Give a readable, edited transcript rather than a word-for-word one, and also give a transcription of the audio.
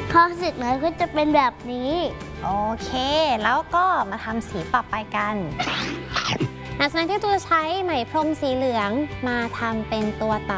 พอเสร็จแล้วก็จะเป็นแบบนี้โอเคแล้วก็มาทำสีต่อไปกันหลังจากนั้นที่ตัวใช้ไหมพรมสีเหลืองมาทำเป็นตัวเต่า